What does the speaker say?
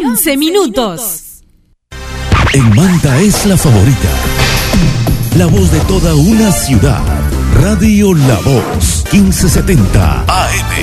11 minutos. En Manta es la favorita. La voz de toda una ciudad. Radio La Voz, 1570 AM.